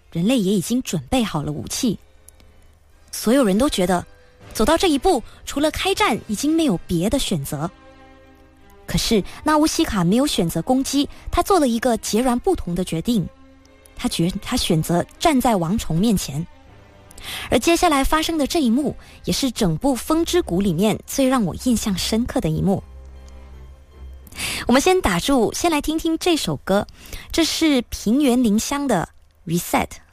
人类也已经准备好了武器。所有人都觉得走到这一步，除了开战已经没有别的选择。可是纳乌西卡没有选择攻击，他做了一个截然不同的决定，他选择站在王虫面前。而接下来发生的这一幕，也是整部《风之谷》里面最让我印象深刻的一幕。我们先打住，先来听听这首歌，这是平原绫香的 Reset。